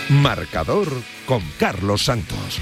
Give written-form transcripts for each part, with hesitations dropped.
Marcador con Carlos Santos.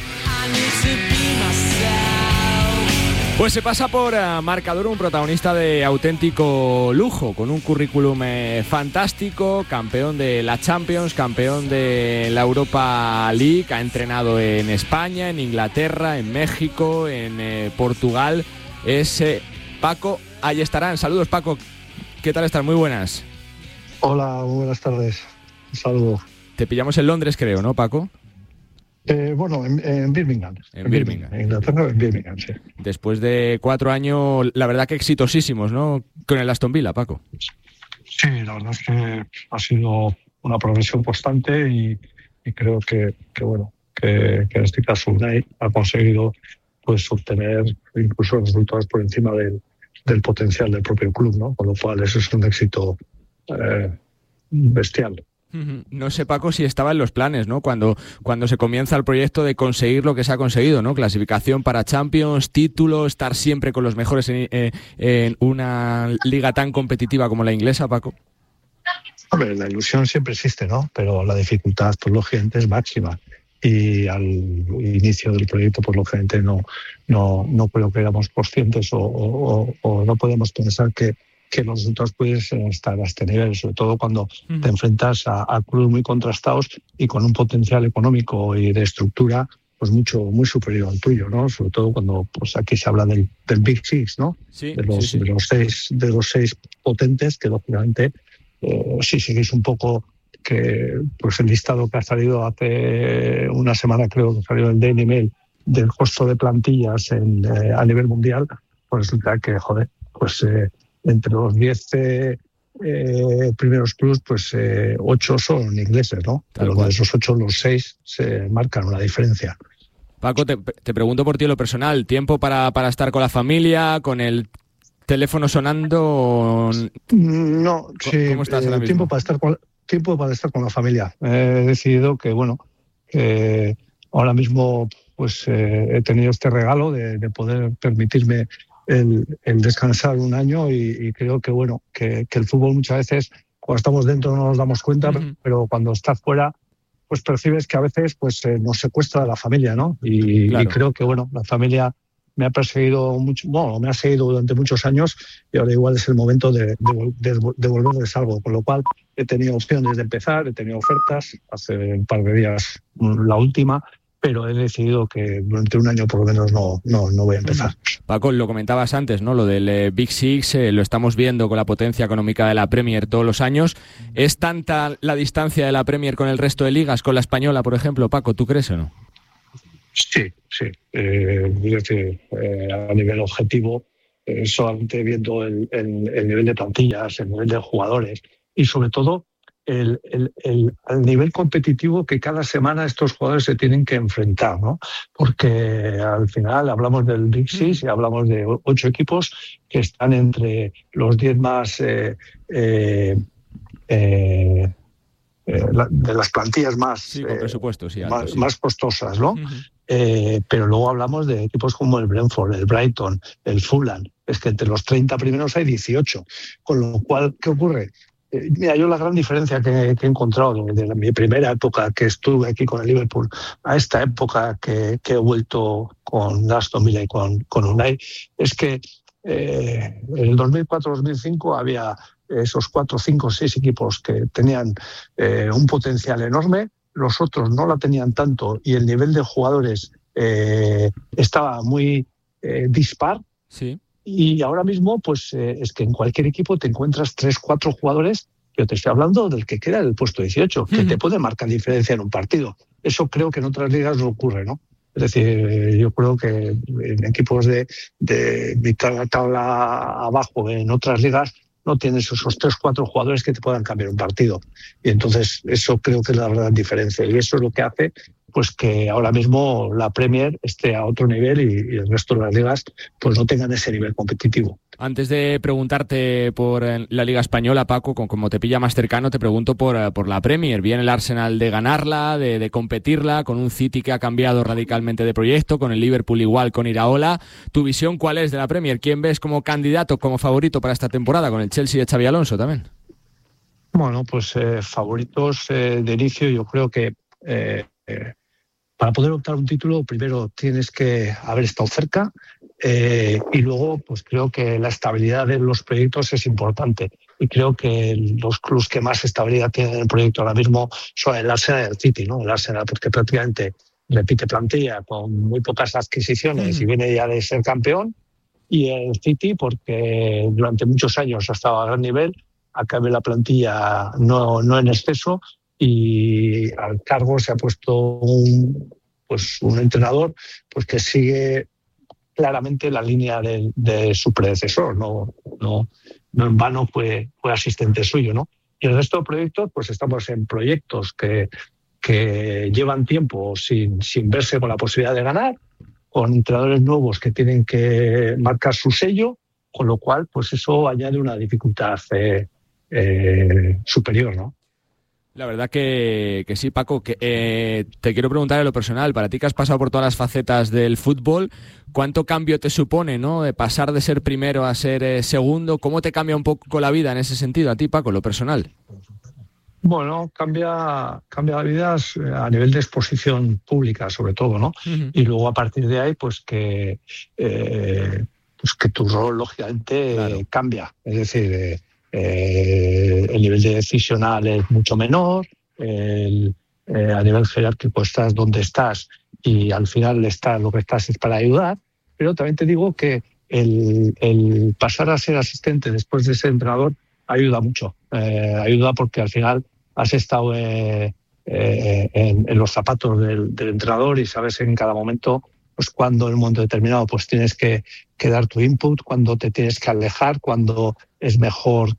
Pues se pasa por Marcador un protagonista de auténtico lujo, con un currículum fantástico, campeón de la Champions, campeón de la Europa League, ha entrenado en España, en Inglaterra, en México, en Portugal. Es Paco Ayestarán. Saludos, Paco. ¿Qué tal estás? Muy buenas. Hola, muy buenas tardes. Un saludo. Te pillamos en Londres, creo, ¿no, Paco? Bueno, en Birmingham. En Birmingham. En Inglaterra, en Birmingham, sí. Después de 4 años, la verdad que exitosísimos, ¿no? Con el Aston Villa, Paco. Sí, la verdad es que ha sido una progresión constante y creo que en este caso Unai ha conseguido pues obtener incluso resultados por encima del potencial del propio club, ¿no? Con lo cual eso es un éxito bestial. No sé, Paco, si estaba en los planes, ¿no? Cuando se comienza el proyecto de conseguir lo que se ha conseguido, ¿no? Clasificación para Champions, título, estar siempre con los mejores en una liga tan competitiva como la inglesa, Paco. Hombre, la ilusión siempre existe, ¿no? Pero la dificultad, pues lógicamente, es máxima. Y al inicio del proyecto, pues lógicamente no creo que éramos conscientes o no podemos pensar que los resultados pueden estar a este nivel, sobre todo cuando te enfrentas a clubes muy contrastados y con un potencial económico y de estructura pues muy superior al tuyo, ¿no? Sobre todo cuando pues aquí se habla del Big Six, ¿no? Sí, de los seis potentes que lógicamente si seguís un poco que pues el listado que ha salido hace una semana, creo que salió el Daily Mail del costo de plantillas a nivel mundial, pues resulta que entre los 10 primeros clubs, pues 8 son ingleses, ¿no? Pero de esos 8, los 6 se marcan una diferencia. Paco, te pregunto por ti en lo personal, ¿tiempo para estar con la familia, con el teléfono sonando? No, sí, ¿Cómo estás ahora mismo? Tiempo para estar con la familia. He decidido que, ahora mismo pues he tenido este regalo de poder permitirme el descansar un año y creo que el fútbol muchas veces cuando estamos dentro no nos damos cuenta, pero cuando estás fuera pues percibes que a veces pues nos secuestra la familia, ¿no? Y creo que la familia me ha perseguido mucho, me ha seguido durante muchos años y ahora igual es el momento de volverles algo, con lo cual he tenido opciones de empezar, he tenido ofertas, hace un par de días la última, pero he decidido que durante un año por lo menos no voy a empezar. Paco, lo comentabas antes, ¿no? Lo del Big Six, lo estamos viendo con la potencia económica de la Premier todos los años. ¿Es tanta la distancia de la Premier con el resto de ligas, con la española, por ejemplo, Paco? ¿Tú crees o no? Sí. A nivel objetivo, solamente viendo el nivel de plantillas, el nivel de jugadores y sobre todo el nivel competitivo que cada semana estos jugadores se tienen que enfrentar, ¿no? Porque al final hablamos del Big Six y hablamos de 8 equipos que están entre los 10 más de las plantillas más, con presupuesto, más costosas, ¿no? Pero luego hablamos de equipos como el Brentford, el Brighton, el Fulham. Es que entre los 30 primeros hay 18. Con lo cual, ¿qué ocurre? Mira, yo la gran diferencia que he encontrado desde mi primera época que estuve aquí con el Liverpool a esta época que he vuelto con Aston Villa y con Unai es que en el 2004-2005 había esos 4, 5, 6 equipos que tenían un potencial enorme, los otros no la tenían tanto y el nivel de jugadores estaba muy dispar. Sí. Y ahora mismo, pues es que en cualquier equipo te encuentras 3, 4 jugadores, yo te estoy hablando del que queda en el puesto 18, que te puede marcar diferencia en un partido. Eso creo que en otras ligas no ocurre, ¿no? Es decir, yo creo que en equipos de mitad de la tabla abajo, en otras ligas, no tienes esos 3, 4 jugadores que te puedan cambiar un partido. Y entonces eso creo que es la gran diferencia. Y eso es lo que hace pues que ahora mismo la Premier esté a otro nivel y el resto de las ligas pues no tengan ese nivel competitivo. Antes de preguntarte por la Liga Española, Paco, como te pilla más cercano, te pregunto por la Premier. Viene el Arsenal de ganarla, de competirla, con un City que ha cambiado radicalmente de proyecto, con el Liverpool igual, con Iraola. ¿Tu visión cuál es de la Premier? ¿Quién ves como candidato, como favorito para esta temporada? Con el Chelsea de Xabi Alonso también. Bueno, pues favoritos de inicio yo creo que para poder optar a un título, primero tienes que haber estado cerca y luego pues creo que la estabilidad de los proyectos es importante. Y creo que los clubes que más estabilidad tienen en el proyecto ahora mismo son el Arsenal y el City, ¿no? El Arsenal porque prácticamente repite plantilla con muy pocas adquisiciones y viene ya de ser campeón, y el City porque durante muchos años ha estado a gran nivel, acabe la plantilla no en exceso, y al cargo se ha puesto un entrenador pues que sigue claramente la línea de su predecesor, no en vano fue asistente suyo, ¿no? Y el resto de proyectos, pues estamos en proyectos que llevan tiempo sin verse con la posibilidad de ganar, con entrenadores nuevos que tienen que marcar su sello, con lo cual pues eso añade una dificultad superior, ¿no? La verdad que sí, Paco. Te quiero preguntar en lo personal, para ti que has pasado por todas las facetas del fútbol, ¿cuánto cambio te supone, ¿no? De pasar de ser primero a ser segundo? ¿Cómo te cambia un poco la vida en ese sentido a ti, Paco, en lo personal? Bueno, cambia la vida a nivel de exposición pública, sobre todo, ¿no? Uh-huh. Y luego a partir de ahí, pues que tu rol, lógicamente, cambia. Es decir, el nivel de decisional es mucho menor, a nivel jerárquico estás donde estás y al final lo que estás es para ayudar, pero también te digo que el pasar a ser asistente después de ser entrenador ayuda mucho, ayuda porque al final has estado en los zapatos del entrenador y sabes en cada momento pues cuando en un momento determinado pues tienes que dar tu input, cuando te tienes que alejar, cuando es mejor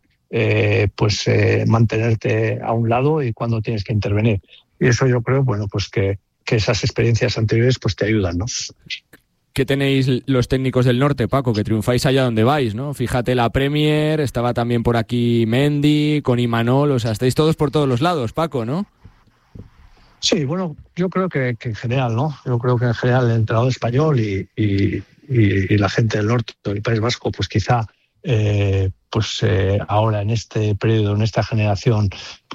mantenerte a un lado y cuando tienes que intervenir. Y eso yo creo, bueno, pues que esas experiencias anteriores pues te ayudan, ¿no? ¿Qué tenéis los técnicos del norte, Paco? Que triunfáis allá donde vais, ¿no? Fíjate, la Premier, estaba también por aquí Mendy, con Imanol, o sea, estáis todos por todos los lados, Paco, ¿no? Sí, bueno, yo creo que en general, ¿no? Yo creo que en general el entrenador español y la gente del norte del País Vasco, pues quizá ahora en este periodo, en esta generación,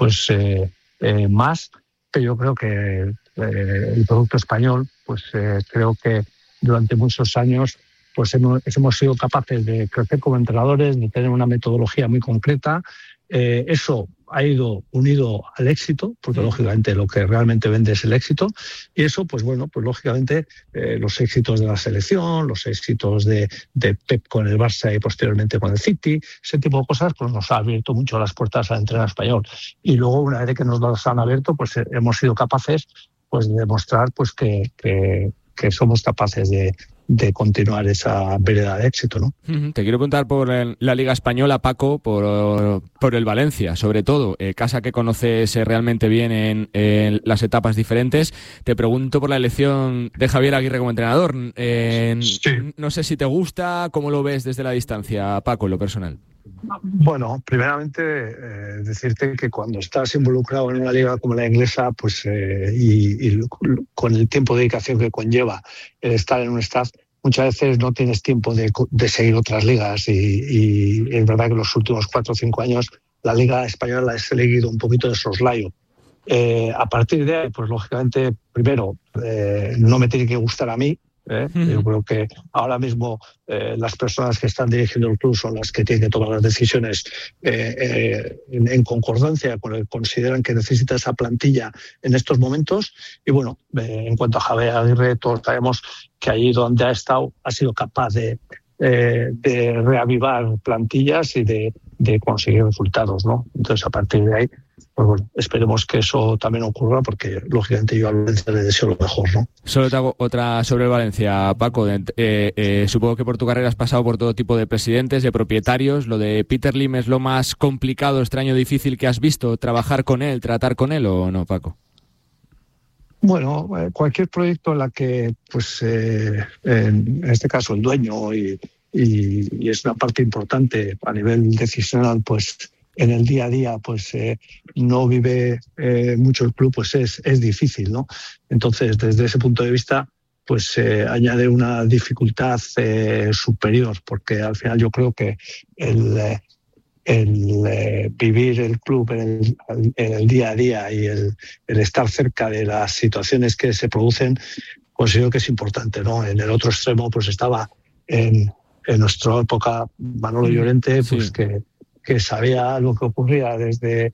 más, pero yo creo que el producto español, creo que durante muchos años pues hemos sido capaces de crecer como entrenadores, de tener una metodología muy concreta. Eso ha ido unido al éxito, porque lógicamente lo que realmente vende es el éxito, y eso, pues lógicamente los éxitos de la selección, los éxitos de Pep con el Barça y posteriormente con el City, ese tipo de cosas, pues nos ha abierto mucho las puertas al entrenador español. Y luego, una vez que nos las han abierto, pues hemos sido capaces pues de demostrar pues que somos capaces de continuar esa vereda de éxito, ¿no? Te quiero preguntar por la Liga Española, Paco, por el Valencia, sobre todo, casa que conoces realmente bien en las etapas diferentes. Te pregunto por la elección de Javier Aguirre como entrenador. Sí. No sé si te gusta, ¿cómo lo ves desde la distancia, Paco, en lo personal? Bueno, primeramente decirte que cuando estás involucrado en una liga como la inglesa, pues y con el tiempo de dedicación que conlleva el estar en un staff, muchas veces no tienes tiempo de seguir otras ligas y es verdad que los últimos 4 o 5 años la liga española la he seguido un poquito de soslayo. A partir de ahí, pues lógicamente, primero, no me tiene que gustar a mí. Yo creo que ahora mismo las personas que están dirigiendo el club son las que tienen que tomar las decisiones en concordancia con lo que consideran que necesita esa plantilla en estos momentos. Y bueno, en cuanto a Javier Aguirre, todos sabemos que allí donde ha estado ha sido capaz de reavivar plantillas y de conseguir resultados, ¿no? Entonces, a partir de ahí, pues bueno, esperemos que eso también ocurra porque, lógicamente, yo a Valencia le deseo lo mejor, ¿no? Solo te hago otra sobre el Valencia, Paco. Supongo que por tu carrera has pasado por todo tipo de presidentes, de propietarios. ¿Lo de Peter Lim es lo más complicado, extraño, difícil que has visto? ¿Trabajar con él, tratar con él o no, Paco? Bueno, cualquier proyecto en la que, pues, en este caso, el dueño y es una parte importante a nivel decisional, pues en el día a día pues no vive mucho el club, pues es difícil, ¿no? Entonces, desde ese punto de vista, pues añade una dificultad superior, porque al final yo creo que vivir el club en el día a día y el estar cerca de las situaciones que se producen, considero que es importante, ¿no? En el otro extremo pues estaba en nuestra época Manolo Llorente, pues que sabía lo que ocurría desde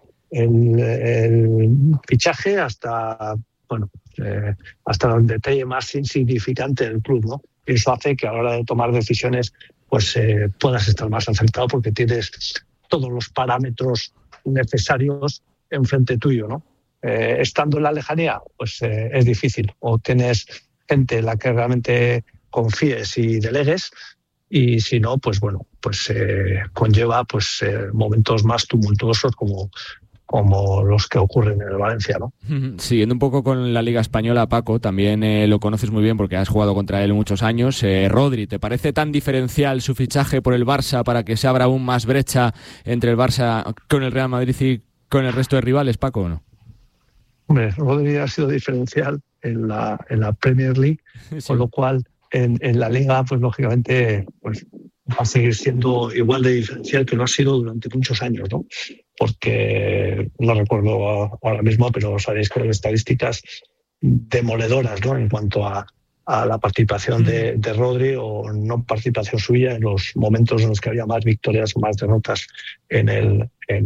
el fichaje hasta hasta el detalle más insignificante del club, ¿no? Y eso hace que a la hora de tomar decisiones pues puedas estar más acertado porque tienes todos los parámetros necesarios enfrente tuyo, ¿no? Estando en la lejanía, pues es difícil. O tienes gente en la que realmente confíes y delegues, y si no, pues bueno, pues conlleva pues momentos más tumultuosos como los que ocurren en el Valencia, ¿no? Siguiendo un poco con la Liga Española, Paco, también lo conoces muy bien porque has jugado contra él muchos años. Rodri, ¿te parece tan diferencial su fichaje por el Barça para que se abra aún más brecha entre el Barça con el Real Madrid y con el resto de rivales, Paco, o no? Hombre, Rodri ha sido diferencial en la Premier League, sí. Con lo cual en la Liga, pues lógicamente, pues va a seguir siendo igual de diferencial que lo ha sido durante muchos años, ¿no? Porque no recuerdo ahora mismo, pero sabéis que las estadísticas demoledoras, ¿no? En cuanto a la participación de Rodri o no participación suya en los momentos en los que había más victorias o más derrotas en el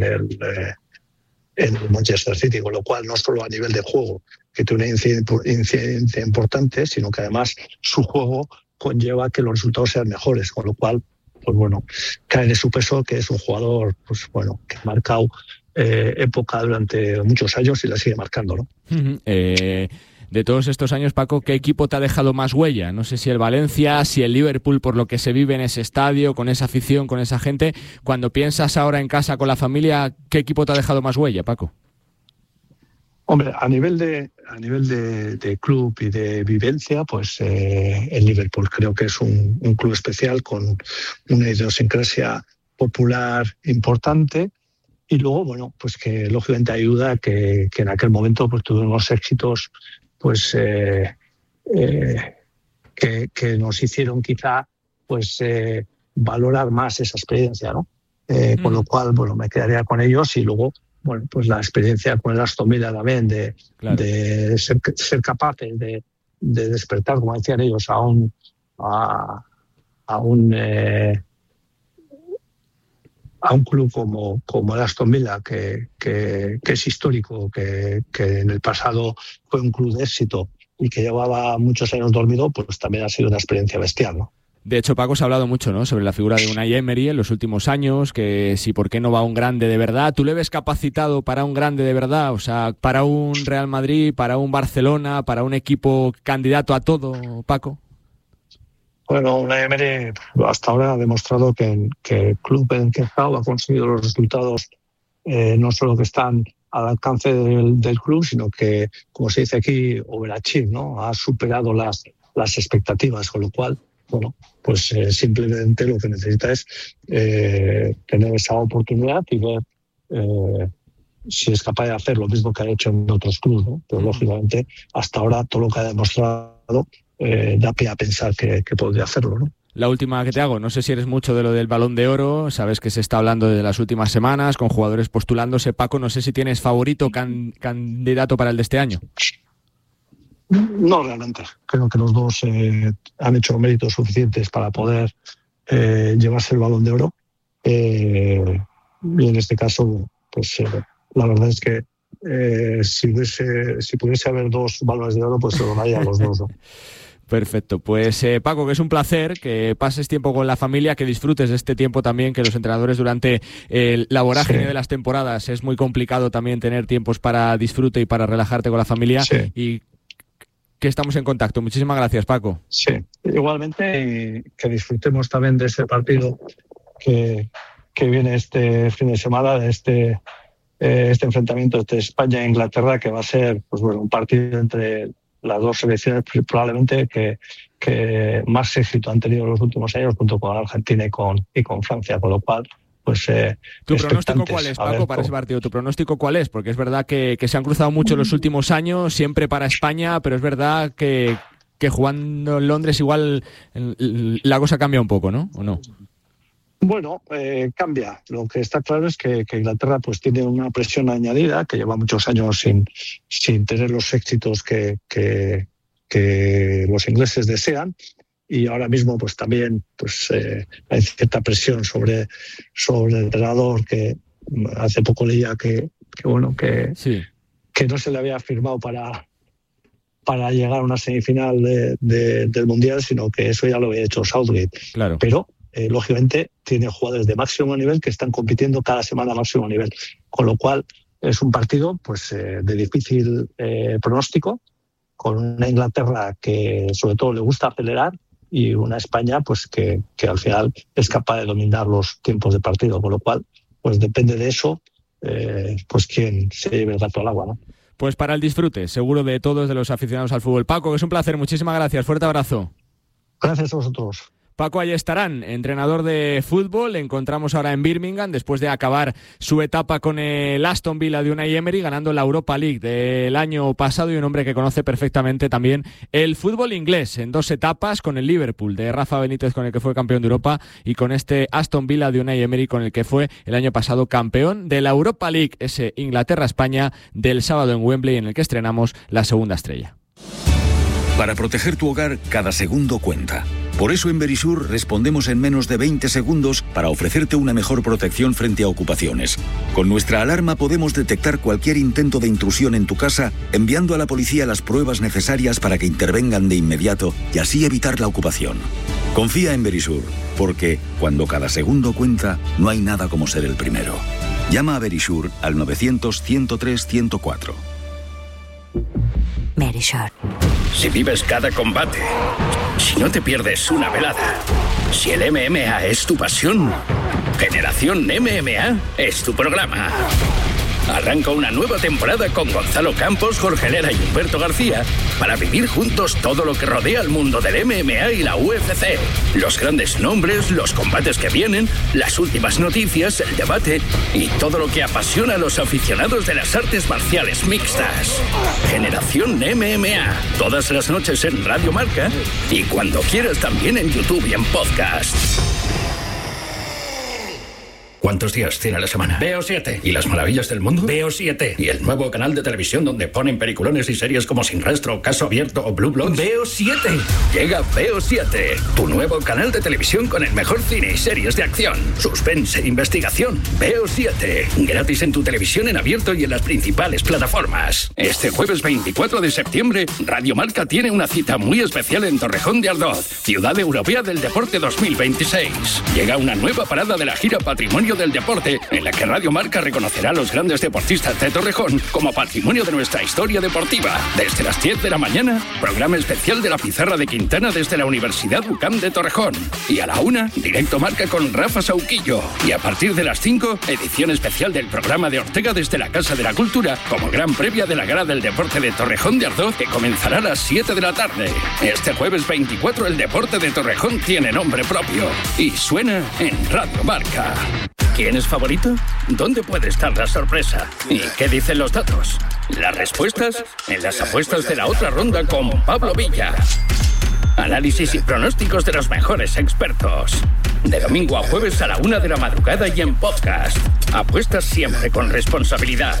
Manchester City, con lo cual no solo a nivel de juego, que tiene una incidencia importante, sino que además su juego conlleva que los resultados sean mejores, con lo cual pues bueno, cae de su peso, que es un jugador pues bueno, que ha marcado época durante muchos años y la sigue marcando, ¿no? De todos estos años, Paco, ¿qué equipo te ha dejado más huella? No sé si el Valencia, si el Liverpool, por lo que se vive en ese estadio, con esa afición, con esa gente. Cuando piensas ahora en casa con la familia, ¿qué equipo te ha dejado más huella, Paco? Hombre, a nivel de club y de vivencia, pues el Liverpool creo que es un club especial con una idiosincrasia popular importante, y luego, bueno, pues que lógicamente ayuda que en aquel momento pues tuvimos éxitos pues que nos hicieron quizá pues valorar más esa experiencia, ¿no? Con lo cual, bueno, me quedaría con ellos, y luego bueno, pues la experiencia con el Aston Villa también de ser capaces de despertar, como decían ellos, a un club como el Aston Villa, que es histórico, que en el pasado fue un club de éxito y que llevaba muchos años dormido, pues también ha sido una experiencia bestial, ¿no? De hecho, Paco, se ha hablado mucho, ¿no?, sobre la figura de Unai Emery en los últimos años, que si por qué no va un grande de verdad. ¿Tú le ves capacitado para un grande de verdad? O sea, para un Real Madrid, para un Barcelona, para un equipo candidato a todo, Paco. Bueno, Unai Emery hasta ahora ha demostrado que el club en que ha estado ha conseguido los resultados no solo que están al alcance del club, sino que, como se dice aquí, overachieve, ¿no? Ha superado las expectativas, con lo cual, bueno, pues simplemente lo que necesita es tener esa oportunidad y ver si es capaz de hacer lo mismo que ha hecho en otros clubes, ¿no? Pero lógicamente hasta ahora todo lo que ha demostrado da pie a pensar que podría hacerlo, ¿no? La última que te hago, no sé si eres mucho de lo del Balón de Oro, sabes que se está hablando de las últimas semanas con jugadores postulándose. Paco, no sé si tienes favorito candidato para el de este año. No, realmente. Creo que los dos han hecho méritos suficientes para poder llevarse el Balón de Oro. Y en este caso, pues la verdad es que si pudiese haber dos balones de oro, pues se lo daría a los dos, ¿no? Perfecto, pues Paco, que es un placer que pases tiempo con la familia, que disfrutes de este tiempo también, que los entrenadores durante la vorágine de las temporadas es muy complicado también tener tiempos para disfrute y para relajarte con la familia, y que estamos en contacto. Muchísimas gracias, Paco. Sí, igualmente, y que disfrutemos también de ese partido que viene este fin de semana, de este enfrentamiento entre España e Inglaterra, que va a ser pues bueno, un partido entre las dos selecciones probablemente que más éxito han tenido en los últimos años, junto con Argentina y con Francia, con lo cual pues ¿Tu pronóstico cuál es, Paco, para ese partido? ¿Tu pronóstico cuál es? Porque es verdad que se han cruzado mucho en los últimos años, siempre para España, pero es verdad que jugando en Londres igual la cosa cambia un poco, ¿no? ¿O no? Bueno, cambia. Lo que está claro es que Inglaterra pues tiene una presión añadida, que lleva muchos años sin tener los éxitos que los ingleses desean, y ahora mismo pues también pues hay cierta presión sobre el entrenador, que hace poco leía que no se le había firmado para llegar a una semifinal del Mundial, sino que eso ya lo había hecho Southgate. Claro. Pero lógicamente tiene jugadores de máximo nivel que están compitiendo cada semana a máximo nivel, con lo cual es un partido pues de difícil pronóstico, con una Inglaterra que sobre todo le gusta acelerar y una España pues que al final es capaz de dominar los tiempos de partido, con lo cual pues depende de eso pues quién se lleve el gato al agua, ¿no? Pues para el disfrute seguro de todos, de los aficionados al fútbol. Paco, que es un placer, muchísimas gracias, fuerte abrazo. Gracias a vosotros. Paco Ayestarán, entrenador de fútbol, le encontramos ahora en Birmingham después de acabar su etapa con el Aston Villa de Unai Emery, ganando la Europa League del año pasado, y un hombre que conoce perfectamente también el fútbol inglés en 2 etapas, con el Liverpool de Rafa Benítez, con el que fue campeón de Europa, y con este Aston Villa de Unai Emery, con el que fue el año pasado campeón de la Europa League, ese Inglaterra-España del sábado en Wembley, en el que estrenamos la segunda estrella. Para proteger tu hogar, cada segundo cuenta. Por eso en Verisur respondemos en menos de 20 segundos para ofrecerte una mejor protección frente a ocupaciones. Con nuestra alarma podemos detectar cualquier intento de intrusión en tu casa, enviando a la policía las pruebas necesarias para que intervengan de inmediato y así evitar la ocupación. Confía en Verisur, porque cuando cada segundo cuenta, no hay nada como ser el primero. Llama a Verisur al 900-103-104. Verisur. Si vives cada combate, si no te pierdes una velada, si el MMA es tu pasión, Generación MMA es tu programa. Arranca una nueva temporada con Gonzalo Campos, Jorge Lera y Humberto García para vivir juntos todo lo que rodea al mundo del MMA y la UFC. Los grandes nombres, los combates que vienen, las últimas noticias, el debate y todo lo que apasiona a los aficionados de las artes marciales mixtas. Generación MMA, todas las noches en Radio Marca y cuando quieras también en YouTube y en podcast. ¿Cuántos días tiene la semana? Veo 7. ¿Y las maravillas del mundo? Veo 7. ¿Y el nuevo canal de televisión donde ponen peliculones y series como Sin Rastro, Caso Abierto o Blue Bloods? Veo 7. Llega Veo 7, tu nuevo canal de televisión con el mejor cine y series de acción, suspense e investigación. Veo 7, gratis en tu televisión en abierto y en las principales plataformas. Este jueves 24 de septiembre, Radio Marca tiene una cita muy especial en Torrejón de Ardoz, Ciudad Europea del Deporte 2026. Llega una nueva parada de la gira Patrimonio del Deporte, en la que Radio Marca reconocerá a los grandes deportistas de Torrejón como patrimonio de nuestra historia deportiva. Desde las 10 de la mañana, programa especial de la Pizarra de Quintana desde la Universidad UCAM de Torrejón. Y a la 1, directo Marca con Rafa Sauquillo. Y a partir de las 5, edición especial del programa de Ortega desde la Casa de la Cultura, como gran previa de la Gala del Deporte de Torrejón de Ardoz, que comenzará a las 7 de la tarde. Este jueves 24, el deporte de Torrejón tiene nombre propio y suena en Radio Marca. ¿Quién es favorito? ¿Dónde puede estar la sorpresa? ¿Y qué dicen los datos? Las respuestas en las apuestas de la otra ronda con Pablo Villa. Análisis y pronósticos de los mejores expertos. De domingo a jueves a la 1 de la madrugada y en podcast. Apuestas siempre con responsabilidad.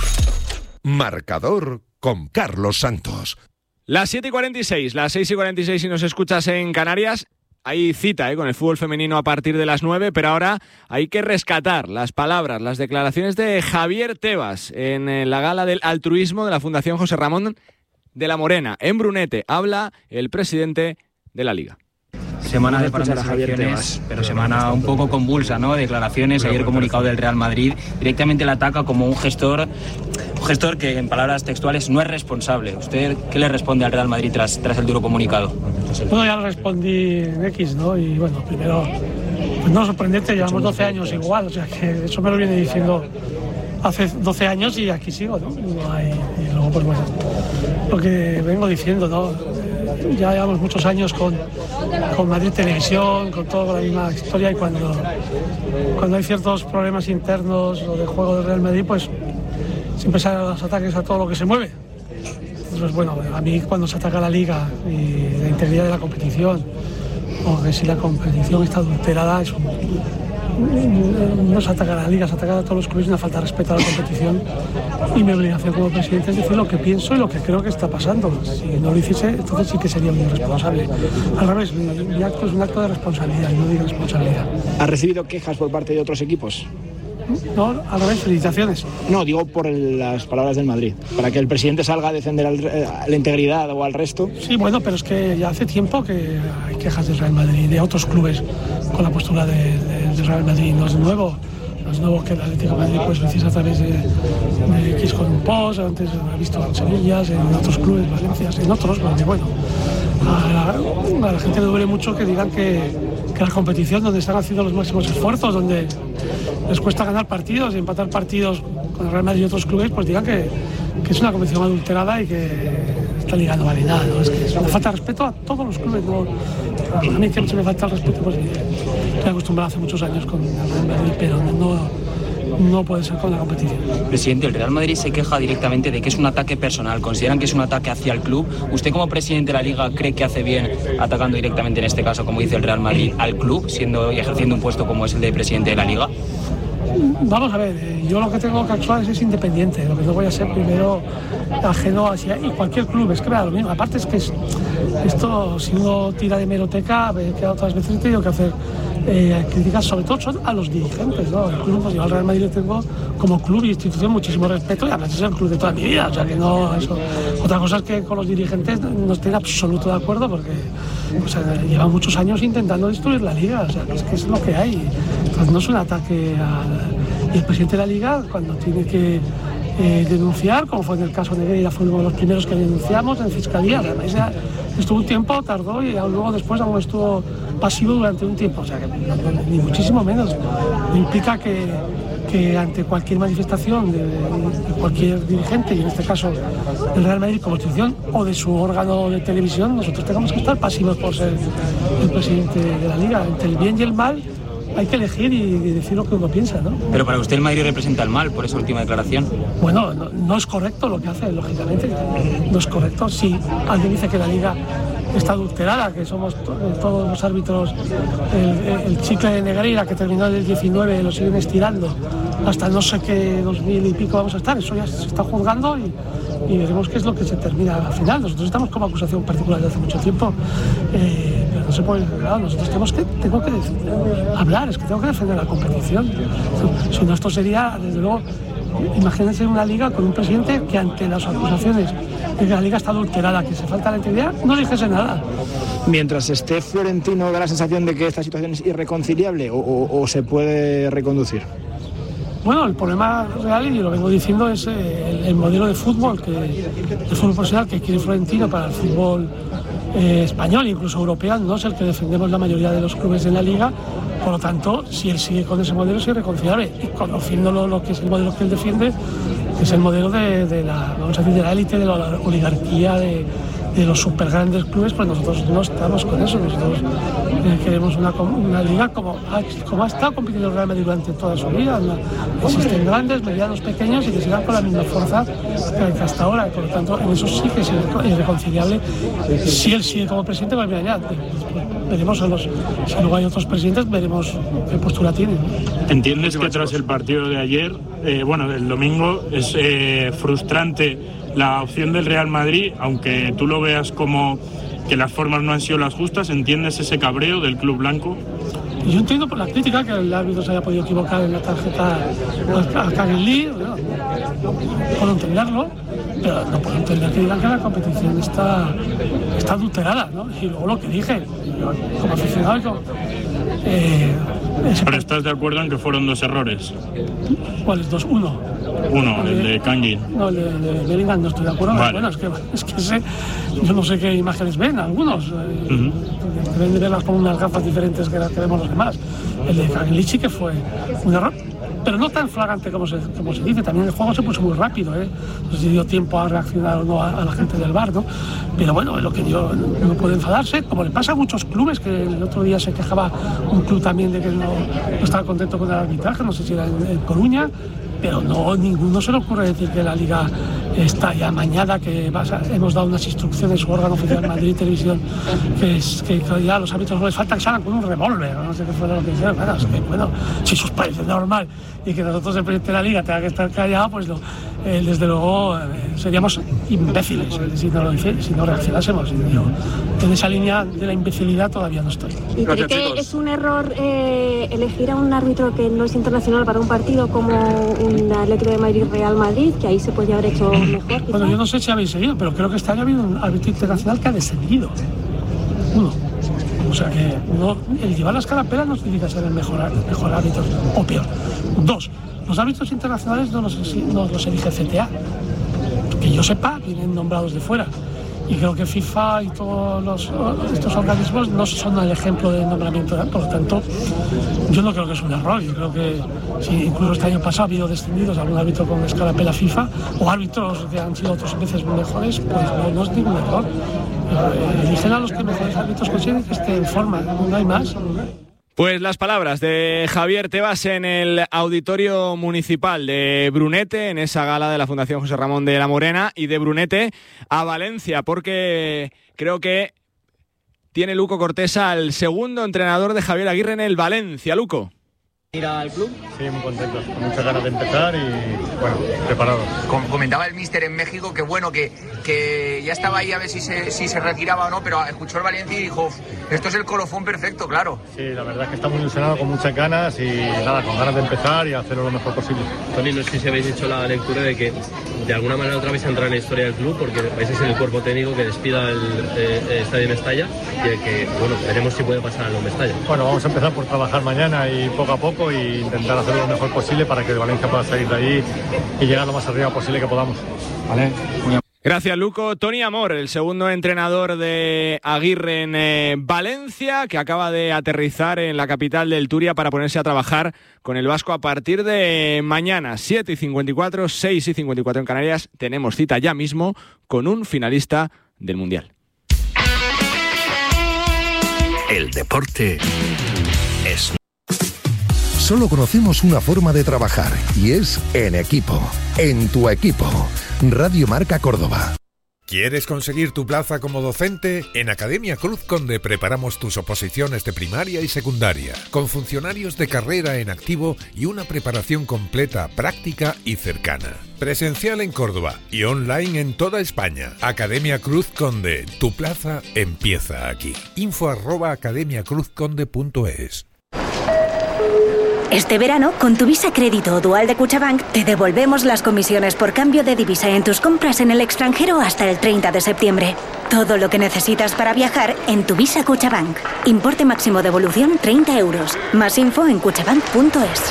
Marcador con Carlos Santos. Las 7:46, las 6:46 si nos escuchas en Canarias. Hay cita con el fútbol femenino a partir de las 9, pero ahora hay que rescatar las palabras, las declaraciones de Javier Tebas en la gala del altruismo de la Fundación José Ramón de la Morena. En Brunete habla el presidente de la Liga. Semana de parón de selecciones, pero semana un poco convulsa, ¿no? Declaraciones, ayer comunicado del Real Madrid, directamente le ataca como un gestor que en palabras textuales no es responsable. ¿Usted qué le responde al Real Madrid tras el duro comunicado? Bueno, ya lo respondí en X, ¿no? Y bueno, primero, pues no sorprendente, llevamos 12 años igual, o sea que eso me lo viene diciendo hace 12 años y aquí sigo, ¿no? Y luego, pues bueno, lo que vengo diciendo, ¿no? Ya llevamos muchos años con Madrid Televisión, con toda la misma historia, y cuando hay ciertos problemas internos o de juego del Real Madrid, pues siempre salen los ataques a todo lo que se mueve. Entonces, bueno, a mí cuando se ataca la Liga y la integridad de la competición, o que si la competición está adulterada, eso no se ataca a la Liga, se ataca a todos los clubes, una falta de respeto a la competición, y mi obligación como presidente es decir lo que pienso y lo que creo que está pasando. Si no lo hiciese, entonces sí que sería muy irresponsable. Al revés, mi acto es un acto de responsabilidad, no de irresponsabilidad. ¿Ha recibido quejas por parte de otros equipos? No, al revés, felicitaciones. No, digo por las palabras del Madrid, para que el presidente salga a defender la integridad o al resto. Sí, bueno, pero es que ya hace tiempo que hay quejas del Real Madrid y de otros clubes con la postura del Real Madrid. No es nuevo que el Atlético de Madrid pues lo hiciese a través de X con un post, antes lo he visto en Sevilla, en otros clubes, Valencia, en otros, porque bueno, a la gente le duele mucho que digan que la competición donde están haciendo los máximos esfuerzos, donde les cuesta ganar partidos y empatar partidos con el Real Madrid y otros clubes, pues digan que es una competición adulterada y que esta liga no vale nada, ¿no? Es que es una falta de respeto a todos los clubes, ¿no? A mí que se me falta el respeto, pues estoy acostumbrado hace muchos años con el Real Madrid, pero no puede ser con la competición. Presidente, el Real Madrid se queja directamente de que es un ataque personal. ¿Consideran que es un ataque hacia el club? ¿Usted como presidente de la Liga cree que hace bien atacando directamente, en este caso, como dice el Real Madrid, al club, siendo y ejerciendo un puesto como es el de presidente de la Liga? Vamos a ver, yo lo que tengo que actuar es independiente, lo que no voy a ser primero ajeno hacia y cualquier club, es que lo mismo. Aparte es que esto, si uno tira de hemeroteca, que otras veces he tenido que hacer críticas, sobre todo son a los dirigentes, ¿no? El club, pues yo al Real Madrid le tengo como club y institución muchísimo respeto, y además es el club de toda mi vida, o sea que no, eso. Otra cosa es que con los dirigentes no estoy en absoluto de acuerdo, porque pues, llevan muchos años intentando destruir la Liga, o sea que es lo que hay. Entonces no es un ataque y el presidente de la Liga, cuando tiene que denunciar, como fue en el caso de Negreira, fue uno de los primeros que denunciamos en Fiscalía. Además, ya estuvo un tiempo, tardó, y luego después aún estuvo pasivo durante un tiempo, o sea que ni muchísimo menos. Implica que ante cualquier manifestación de cualquier dirigente, y en este caso del Real Madrid como institución o de su órgano de televisión, nosotros tengamos que estar pasivos por ser el presidente de la Liga. Entre el bien y el mal hay que elegir y decir lo que uno piensa, ¿no? Pero para usted el Madrid representa el mal por esa última declaración. Bueno, no es correcto lo que hace, lógicamente. No es correcto. Si alguien dice que la Liga está adulterada, que somos todos los árbitros, el chicle de Negreira que terminó en el 19 lo siguen estirando hasta no sé qué 2000 y pico vamos a estar, eso ya se está juzgando y veremos qué es lo que se termina al final. Nosotros estamos como acusación particular desde hace mucho tiempo, pero no se puede, claro, nosotros tengo que hablar, es que tengo que defender la competición. Si no, esto sería, desde luego, imagínense una liga con un presidente que ante las acusaciones de que la liga está adulterada, que se falta la integridad, no dijese nada. Mientras esté Florentino, ¿da la sensación de que esta situación es irreconciliable o se puede reconducir? Bueno, el problema real, y lo vengo diciendo, es el modelo de fútbol, el fútbol profesional que quiere Florentino para el fútbol español, incluso europeo, no es el que defendemos la mayoría de los clubes de la liga. Por lo tanto, si él sigue con ese modelo, es irreconciliable. Y conociéndolo, lo que es el modelo que él defiende, es el modelo de la, vamos a decir, de la élite, de la oligarquía, de los super grandes clubes. Pues nosotros no estamos con eso. Nosotros queremos una liga como ha estado compitiendo el Real Madrid durante toda su vida. Existen grandes, medianos, pequeños, y que sigan con la misma fuerza que hasta ahora. Por lo tanto, en eso sí que es irreconciliable. Si él sigue como presidente, pues mira, ya veremos si luego hay otros presidentes, veremos qué postura tienen. ¿Entiendes que tras el partido de ayer, del domingo, es frustrante la opción del Real Madrid, aunque tú lo veas como que las formas no han sido las justas? ¿Entiendes ese cabreo del club blanco? Yo entiendo por la crítica que el árbitro se haya podido equivocar en la tarjeta al Caguilí, puedo entenderlo, pero no puedo entender que digan que la competición está adulterada, ¿no? Y luego lo que dije, como aficionado, ¿Pero estás de acuerdo en que fueron dos errores? ¿Cuáles dos? Uno, el de Kangin. No, el de Bellingham no estoy de acuerdo. Vale. Bueno, es que yo no sé qué imágenes ven algunos. Deben de verlas con unas gafas diferentes que las que vemos los demás. El de Kangin sí que fue un error, pero no tan flagrante como se dice. También el juego se puso muy rápido, no sé si dio tiempo a reaccionar o no a la gente del VAR, ¿no? Pero bueno, lo que yo no puedo enfadarse, como le pasa a muchos clubes, que el otro día se quejaba un club también de que no estaba contento con el arbitraje, no sé si era en Coruña, pero ninguno se le ocurre decir que la liga está ya mañana, que hemos dado unas instrucciones su órgano oficial Madrid Televisión, que ya los árbitros no les falta que salgan con un revólver, no sé qué fue lo que hicieron. Bueno, si eso parece normal y que nosotros en presidente de la Liga tenga que estar callados, pues desde luego seríamos imbéciles si no reaccionásemos. En esa línea de la imbecilidad todavía no estoy. ¿Y cree que es un error elegir a un árbitro que no es internacional para un partido como un Atlético de Madrid-Real Madrid, que ahí se podría haber hecho mejor? Quizá? Bueno, yo no sé si habéis seguido, pero creo que este año ha habido un árbitro internacional que ha descendido. Uno. O sea que el llevar la escarapela no significa ser el mejor árbitro, o peor. Dos, los árbitros internacionales no los elige CTA. Que yo sepa, vienen nombrados de fuera. Y creo que FIFA y todos estos organismos no son el ejemplo de nombramiento. Por lo tanto, yo no creo que es un error. Yo creo que si incluso este año pasado ha habido descendidos algún árbitro con escarapela FIFA o árbitros que han sido otras veces mejores, pues no es ningún error. Eligen a los que mejores árbitros consideren que estén en forma, no hay más. Pues las palabras de Javier Tebas en el Auditorio Municipal de Brunete, en esa gala de la Fundación José Ramón de la Morena, y de Brunete a Valencia, porque creo que tiene Luco Cortés al segundo entrenador de Javier Aguirre en el Valencia. Luco. ¿Ir al club? Sí, muy contentos, con muchas ganas de empezar y, bueno, preparados. Comentaba el míster en México que, bueno, que ya estaba ahí a ver si se retiraba o no, pero escuchó el Valencia y dijo, esto es el colofón perfecto, claro. Sí, la verdad es que está muy ilusionado, con muchas ganas y nada, con ganas de empezar y hacerlo lo mejor posible. Tony, no sé si habéis hecho la lectura de que de alguna manera otra vez entra en la historia del club, porque vais a ser el cuerpo técnico que despida el estadio en Mestalla y el que, bueno, veremos si puede pasar al Mestalla. Bueno, vamos a empezar por trabajar mañana y poco a poco y intentar hacerlo lo mejor posible para que el Valencia pueda salir de allí y llegar lo más arriba posible que podamos. Vale. Gracias, Luco. Tony Amor, el segundo entrenador de Aguirre en Valencia, que acaba de aterrizar en la capital del Turia para ponerse a trabajar con el vasco a partir de mañana, 7:54, 6:54 en Canarias. Tenemos cita ya mismo con un finalista del Mundial. El deporte es... Solo conocemos una forma de trabajar y es en equipo. En tu equipo. Radio Marca Córdoba. ¿Quieres conseguir tu plaza como docente? En Academia Cruz Conde preparamos tus oposiciones de primaria y secundaria, con funcionarios de carrera en activo y una preparación completa, práctica y cercana. Presencial en Córdoba y online en toda España. Academia Cruz Conde, tu plaza empieza aquí. info@academiacruzconde.es. Este verano, con tu Visa Crédito o Dual de Cuchabank, te devolvemos las comisiones por cambio de divisa en tus compras en el extranjero hasta el 30 de septiembre. Todo lo que necesitas para viajar en tu Visa Cuchabank. Importe máximo devolución 30 euros. Más info en cuchabank.es.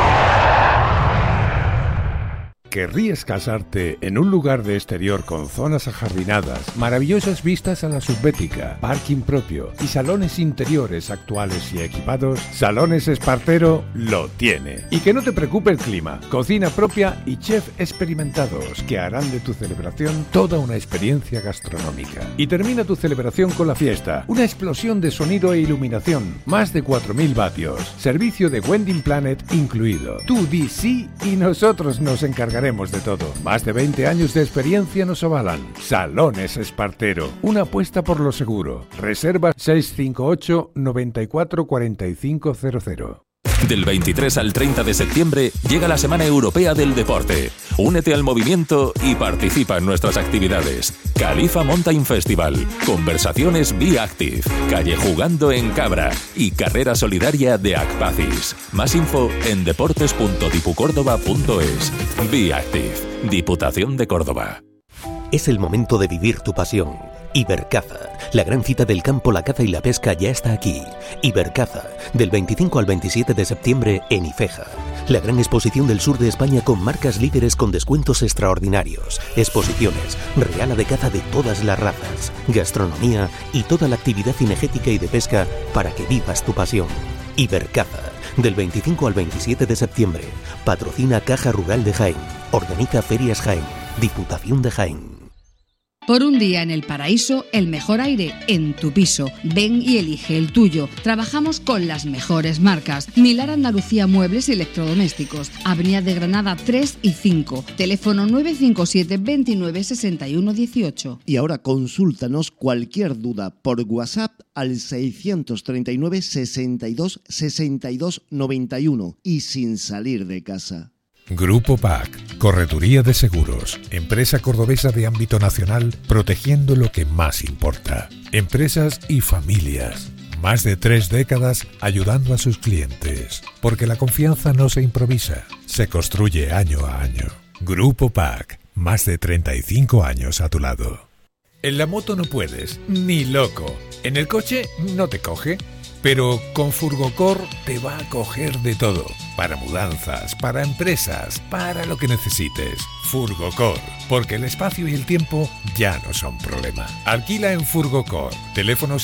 ¿Querrías casarte en un lugar de exterior con zonas ajardinadas, maravillosas vistas a la subbética, parking propio y salones interiores actuales y equipados? Salones Espartero lo tiene. Y que no te preocupe el clima, cocina propia y chef experimentados que harán de tu celebración toda una experiencia gastronómica. Y termina tu celebración con la fiesta, una explosión de sonido e iluminación, más de 4.000 vatios, servicio de Wedding Planet incluido. Tú di sí y nosotros nos encargaremos de todo. Más de 20 años de experiencia nos avalan. Salones Espartero, una apuesta por lo seguro. Reserva 658 94 45 00. Del 23 al 30 de septiembre llega la Semana Europea del Deporte. Únete al movimiento y participa en nuestras actividades. Califa Mountain Festival, conversaciones Be Active, calle jugando en Cabra y carrera solidaria de Acpacis. Más info en deportes.dipucórdoba.es. Be Active, Diputación de Córdoba. Es el momento de vivir tu pasión. Ibercaza, la gran cita del campo, la caza y la pesca ya está aquí. Ibercaza, del 25 al 27 de septiembre en Ifeja. La gran exposición del sur de España con marcas líderes con descuentos extraordinarios. Exposiciones, reala de caza de todas las razas, gastronomía y toda la actividad cinegética y de pesca para que vivas tu pasión. Ibercaza, del 25 al 27 de septiembre. Patrocina Caja Rural de Jaén. Organiza Ferias Jaén. Diputación de Jaén. Por un día en el paraíso, el mejor aire en tu piso. Ven y elige el tuyo. Trabajamos con las mejores marcas. Milar Andalucía Muebles y Electrodomésticos. Avenida de Granada 3 y 5. Teléfono 957 29 61 18. Y ahora consúltanos cualquier duda por WhatsApp al 639 62 62 91 y sin salir de casa. Grupo PAC, Correduría de Seguros, empresa cordobesa de ámbito nacional, protegiendo lo que más importa. Empresas y familias. Más de 3 décadas ayudando a sus clientes. Porque la confianza no se improvisa, se construye año a año. Grupo PAC, más de 35 años a tu lado. En la moto no puedes, ni loco. En el coche no te coge. Pero con Furgocor te va a coger de todo. Para mudanzas, para empresas, para lo que necesites. Furgocor, porque el espacio y el tiempo ya no son problema. Alquila en Furgocor. Teléfono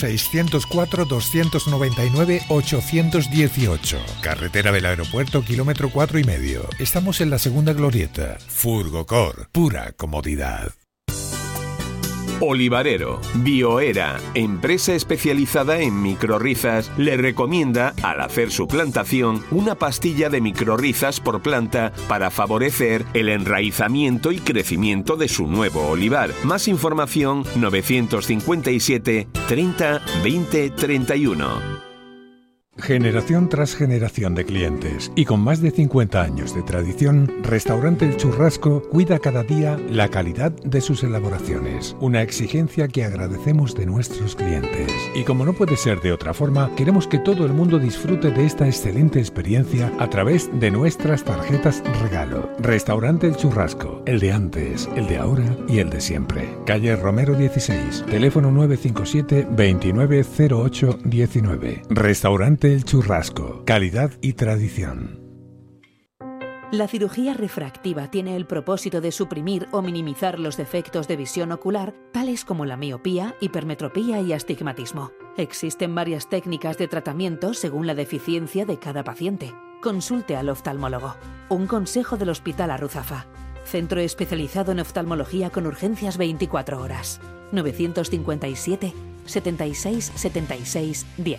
604-299-818. Carretera del Aeropuerto, kilómetro 4,5. Estamos en la segunda glorieta. Furgocor, pura comodidad. Olivarero, Bioera, empresa especializada en microrrizas, le recomienda, al hacer su plantación, una pastilla de microrrizas por planta para favorecer el enraizamiento y crecimiento de su nuevo olivar. Más información 957 30 20 31. Generación tras generación de clientes y con más de 50 años de tradición, Restaurante El Churrasco cuida cada día la calidad de sus elaboraciones, una exigencia que agradecemos de nuestros clientes. Y como no puede ser de otra forma, queremos que todo el mundo disfrute de esta excelente experiencia a través de nuestras tarjetas regalo. Restaurante El Churrasco, el de antes, el de ahora y el de siempre. Calle Romero 16, teléfono 957 2908 19. Restaurante El Churrasco, calidad y tradición. La cirugía refractiva tiene el propósito de suprimir o minimizar los defectos de visión ocular, tales como la miopía, hipermetropía y astigmatismo. Existen varias técnicas de tratamiento según la deficiencia de cada paciente. Consulte al oftalmólogo. Un consejo del Hospital Arruzafa. Centro especializado en oftalmología con urgencias 24 horas. 957 76 76 10.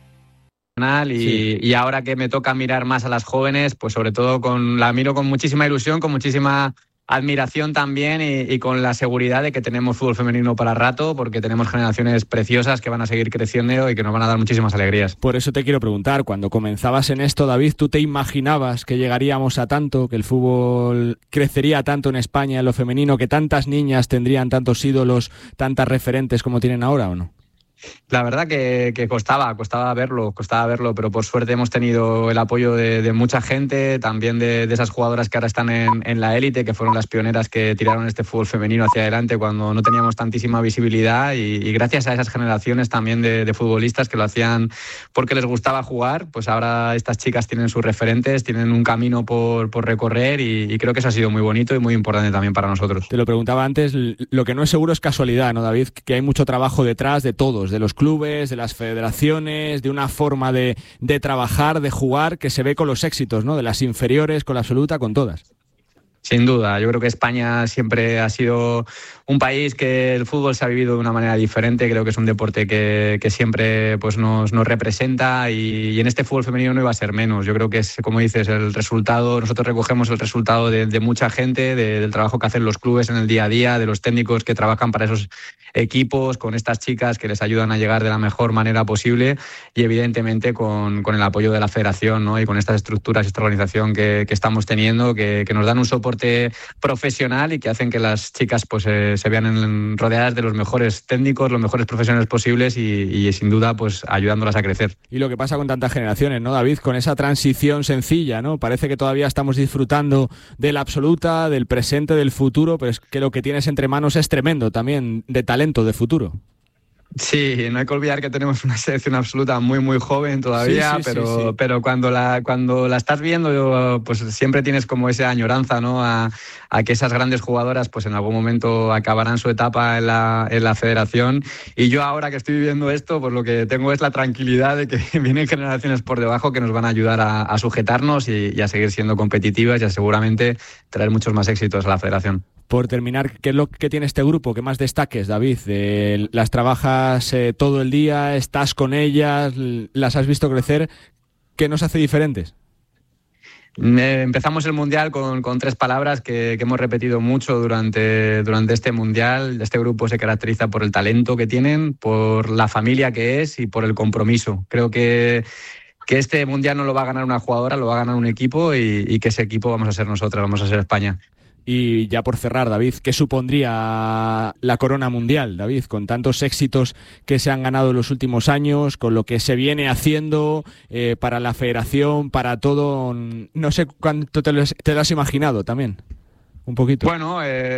Y ahora que me toca mirar más a las jóvenes, pues sobre todo la miro con muchísima ilusión, con muchísima admiración también y con la seguridad de que tenemos fútbol femenino para rato, porque tenemos generaciones preciosas que van a seguir creciendo y que nos van a dar muchísimas alegrías. Por eso te quiero preguntar, cuando comenzabas en esto, David, ¿tú te imaginabas que llegaríamos a tanto, que el fútbol crecería tanto en España en lo femenino, que tantas niñas tendrían tantos ídolos, tantas referentes como tienen ahora o no? La verdad que costaba verlo, pero por suerte hemos tenido el apoyo de mucha gente, también de esas jugadoras que ahora están en la élite, que fueron las pioneras que tiraron este fútbol femenino hacia adelante cuando no teníamos tantísima visibilidad, y gracias a esas generaciones también de futbolistas que lo hacían porque les gustaba jugar, pues ahora estas chicas tienen sus referentes, tienen un camino por recorrer, y creo que eso ha sido muy bonito y muy importante también para nosotros. Te lo preguntaba antes, lo que no es seguro es casualidad, ¿no, David? Que hay mucho trabajo detrás de todos, de los clubes, de las federaciones, de una forma de trabajar, de jugar, que se ve con los éxitos, ¿no? De las inferiores, con la absoluta, con todas. Sin duda, yo creo que España siempre ha sido un país que el fútbol se ha vivido de una manera diferente. Creo que es un deporte que siempre pues nos representa, y en este fútbol femenino no iba a ser menos. Yo creo que es, como dices, el resultado, nosotros recogemos el resultado de mucha gente, del trabajo que hacen los clubes en el día a día, de los técnicos que trabajan para esos equipos, con estas chicas que les ayudan a llegar de la mejor manera posible, y evidentemente con el apoyo de la federación, ¿no? Y con estas estructuras, esta organización que estamos teniendo, que nos dan un soporte profesional y que hacen que las chicas pues se vean rodeadas de los mejores técnicos, los mejores profesionales posibles, y sin duda pues ayudándolas a crecer. Y lo que pasa con tantas generaciones, ¿no, David? Con esa transición sencilla, ¿no? Parece que todavía estamos disfrutando de la absoluta, del presente, del futuro, pero es que lo que tienes entre manos es tremendo también, de talento, de futuro. Sí, no hay que olvidar que tenemos una selección absoluta muy muy joven todavía, sí. Pero cuando la estás viendo, pues siempre tienes como esa añoranza, ¿no? A que esas grandes jugadoras pues en algún momento acabarán su etapa en la federación, y yo ahora que estoy viviendo esto, pues lo que tengo es la tranquilidad de que vienen generaciones por debajo que nos van a ayudar a sujetarnos y a seguir siendo competitivas, y a seguramente traer muchos más éxitos a la federación. por terminar, ¿qué es lo que tiene este grupo? ¿Qué más destaques, David? Las trabajas todo el día, estás con ellas, las has visto crecer. ¿Qué nos hace diferentes? Empezamos el Mundial con 3 palabras que hemos repetido mucho durante este Mundial. Este grupo se caracteriza por el talento que tienen, por la familia que es y por el compromiso. Creo que este Mundial no lo va a ganar una jugadora, lo va a ganar un equipo y que ese equipo vamos a ser nosotras, vamos a ser España. Y ya por cerrar, David, ¿qué supondría la corona mundial, David? Con tantos éxitos que se han ganado en los últimos años, con lo que se viene haciendo para la federación, para todo, no sé cuánto te lo has imaginado también. Un poquito. Bueno,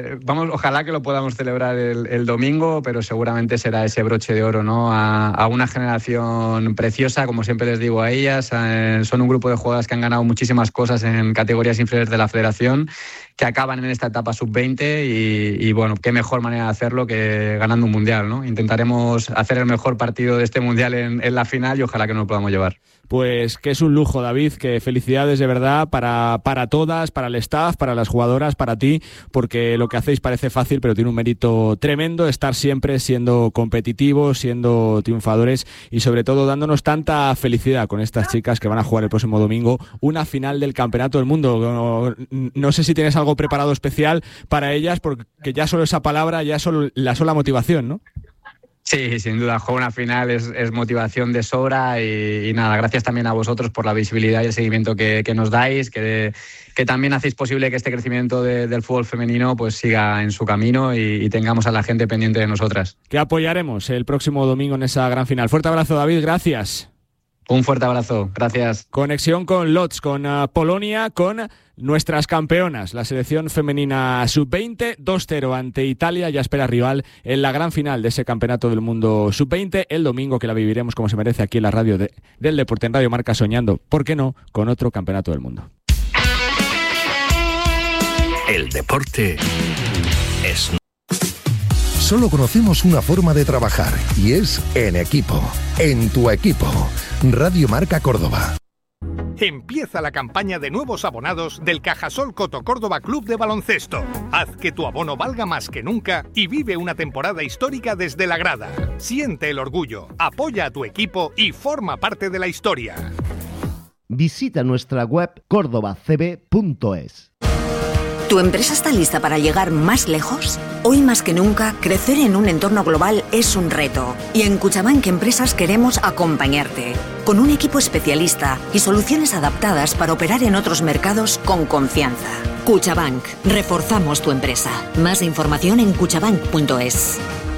ojalá que lo podamos celebrar el domingo, pero seguramente será ese broche de oro, ¿no? A una generación preciosa, como siempre les digo a ellas. Son un grupo de jugadoras que han ganado muchísimas cosas en categorías inferiores de la federación, que acaban en esta etapa sub-20 y bueno, qué mejor manera de hacerlo que ganando un mundial, ¿no? Intentaremos hacer el mejor partido de este mundial en la final y ojalá que nos lo podamos llevar. Pues que es un lujo, David, que felicidades de verdad para todas, para el staff, para las jugadoras, para ti, porque lo que hacéis parece fácil, pero tiene un mérito tremendo estar siempre siendo competitivos, siendo triunfadores y sobre todo dándonos tanta felicidad con estas chicas que van a jugar el próximo domingo una final del Campeonato del Mundo. No sé si tienes algo preparado especial para ellas, porque ya solo esa palabra, ya solo la sola motivación, ¿no? Sí, sin duda, jugar una final es motivación de sobra y nada, gracias también a vosotros por la visibilidad y el seguimiento que nos dais, que también hacéis posible que este crecimiento del fútbol femenino pues siga en su camino y tengamos a la gente pendiente de nosotras. Que apoyaremos el próximo domingo en esa gran final. Fuerte abrazo, David, gracias. Un fuerte abrazo, gracias. Conexión con Lodz, con Polonia, con nuestras campeonas. La selección femenina sub-20, 2-0 ante Italia, ya espera rival en la gran final de ese Campeonato del Mundo sub-20 el domingo, que la viviremos como se merece aquí en la radio del deporte, en Radio Marca, soñando, ¿por qué no?, con otro Campeonato del Mundo. El deporte es... Solo conocemos una forma de trabajar y es en equipo, en tu equipo. Radio Marca Córdoba. Empieza la campaña de nuevos abonados del Cajasol Coto Córdoba Club de Baloncesto. Haz que tu abono valga más que nunca y vive una temporada histórica desde la grada. Siente el orgullo, apoya a tu equipo y forma parte de la historia. Visita nuestra web cordobacb.es. ¿Tu empresa está lista para llegar más lejos? Hoy más que nunca, crecer en un entorno global es un reto. Y en Cuchabank Empresas queremos acompañarte, con un equipo especialista y soluciones adaptadas para operar en otros mercados con confianza. Cuchabank, reforzamos tu empresa. Más información en cuchabank.es.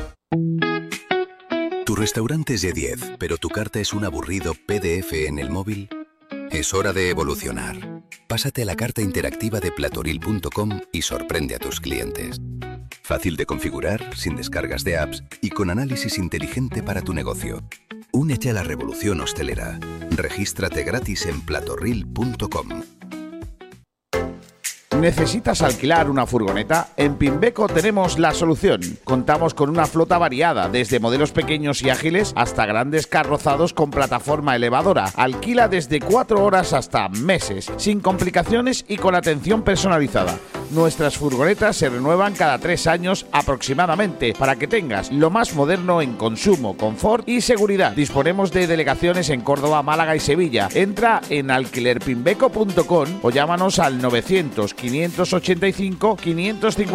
Tu restaurante es de 10, pero tu carta es un aburrido PDF en el móvil. Es hora de evolucionar. Pásate a la carta interactiva de platoril.com y sorprende a tus clientes. Fácil de configurar, sin descargas de apps y con análisis inteligente para tu negocio. Únete a la revolución hostelera. Regístrate gratis en platoril.com. ¿Necesitas alquilar una furgoneta? En Pimbeco tenemos la solución. Contamos con una flota variada, desde modelos pequeños y ágiles hasta grandes carrozados con plataforma elevadora. Alquila desde 4 horas hasta meses, sin complicaciones y con atención personalizada. Nuestras furgonetas se renuevan cada 3 años aproximadamente, para que tengas lo más moderno en consumo, confort y seguridad. Disponemos de delegaciones en Córdoba, Málaga y Sevilla. Entra en alquilerpimbeco.com o llámanos al 900 585 550.